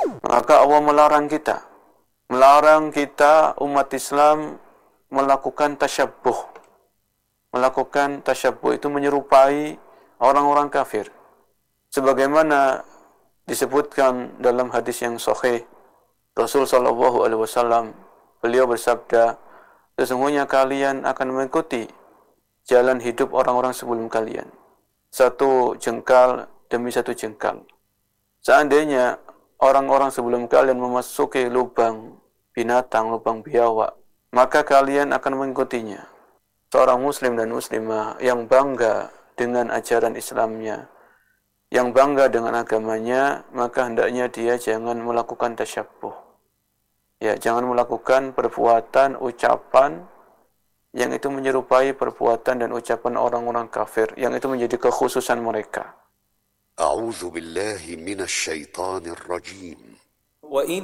Maka Allah melarang kita umat Islam melakukan tasyabbuh. Melakukan tasyabbuh itu menyerupai orang-orang kafir. Sebagaimana disebutkan dalam hadis yang sahih, Rasul sallallahu alaihi wasallam beliau bersabda, sesungguhnya kalian akan mengikuti jalan hidup orang-orang sebelum kalian, satu jengkal demi satu jengkal. Seandainya orang-orang sebelum kalian memasuki lubang binatang, lubang biawak, maka kalian akan mengikutinya. Seorang muslim dan muslimah yang bangga dengan ajaran Islamnya, yang bangga dengan agamanya, maka hendaknya dia jangan melakukan tasyabbuh. Ya, jangan melakukan perbuatan, ucapan yang itu menyerupai perbuatan dan ucapan orang-orang kafir, yang itu menjadi kekhususan mereka. A'udzu billahi minasy syaithanir rajim.